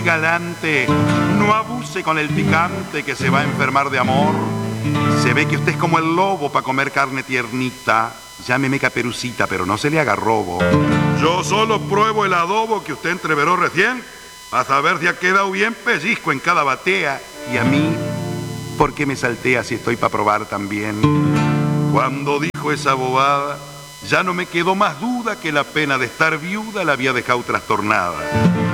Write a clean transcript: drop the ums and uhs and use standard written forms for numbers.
galante, no abuse con el picante que se va a enfermar de amor. Se ve que usted es como el lobo para comer carne tiernita. Llámeme Caperucita, pero no se le haga robo. Yo solo pruebo el adobo que usted entreveró recién, a saber si ha quedado bien pellizco en cada batea. Y a mí, ¿por qué me saltea si estoy para probar también? Cuando dijo esa bobada, ya no me quedó más duda que la pena de estar viuda la había dejado trastornada.